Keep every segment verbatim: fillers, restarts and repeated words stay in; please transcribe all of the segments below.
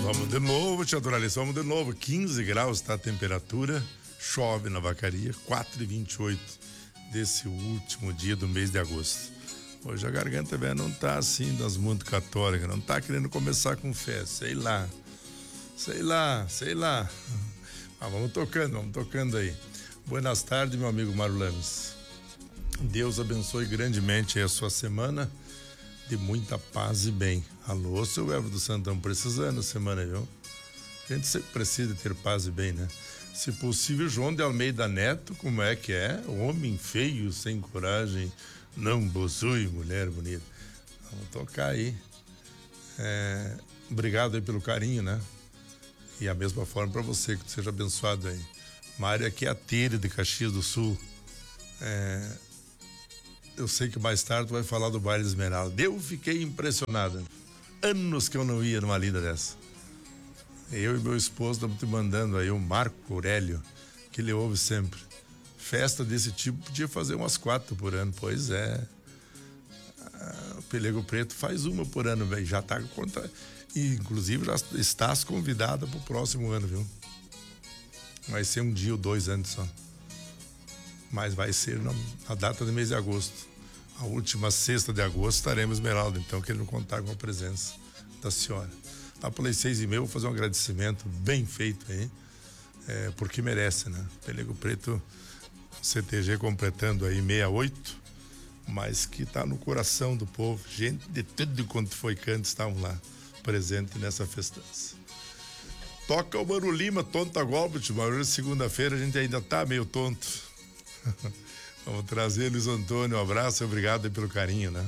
Vamos de novo, tia Doralice, vamos de novo. quinze graus está a temperatura, chove na Vacaria, quatro e vinte e oito desse último dia do mês de agosto. Hoje a garganta velha não tá assim das muito católicas, não tá querendo começar com fé, sei lá, sei lá, sei lá. Mas vamos tocando, vamos tocando aí. Buenas tardes, meu amigo Mário Lames. Deus abençoe grandemente a sua semana de muita paz e bem. Alô, seu Elvio do Santão, precisando semana, viu? A gente sempre precisa ter paz e bem, né? Se possível, João de Almeida Neto, como é que é? Homem feio, sem coragem, não possui mulher bonita. Vamos tocar aí. É, obrigado aí pelo carinho, né? E a mesma forma para você, que seja abençoado aí. Mário aqui é a Tere de Caxias do Sul. É, eu sei que mais tarde tu vai falar do Baile Esmeralda. Eu fiquei impressionado. Anos que eu não ia numa lida dessa. Eu e meu esposo estamos te mandando aí o Marco Aurélio, que ele ouve sempre. Festa desse tipo podia fazer umas quatro por ano. Pois é. Ah, o Pelego Preto faz uma por ano, velho. Já tá conta. E, inclusive, já estás convidada pro próximo ano, viu? Vai ser um dia ou dois antes só. Mas vai ser na, na data do mês de agosto. A última sexta de agosto estaremos Esmeralda, então querendo contar com a presença da senhora. Lá pelas seis e meia vou fazer um agradecimento bem feito aí, é, porque merece, né? Pelego Preto, C T G completando aí sessenta e oito, mas que tá no coração do povo. Gente de tudo quanto foi canto estavam lá, presente nessa festança. Toca o Mano Lima, tonto a golpe, hoje segunda-feira a gente ainda tá meio tonto. Vamos trazer Luiz Antônio, um abraço e obrigado aí pelo carinho, né?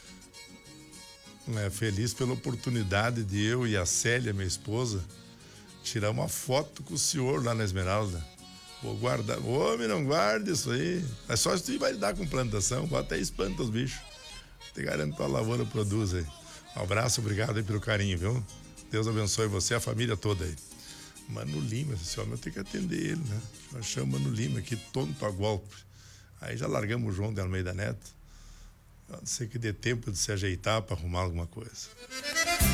É, feliz pela oportunidade de eu e a Célia, minha esposa, tirar uma foto com o senhor lá na Esmeralda. Vou guardar. Ô, homem, não guarde isso aí. É só se tu vai lidar com plantação, até espanta os bichos. Te garanto que a lavoura produz aí. Um abraço, obrigado aí pelo carinho, viu? Deus abençoe você e a família toda aí. Mano Lima, esse homem eu tenho que atender ele, né? Nós chamamos Mano Lima, que tonto a golpe. Aí já largamos o João de Almeida Neto. Não sei que dê tempo de se ajeitar para arrumar alguma coisa.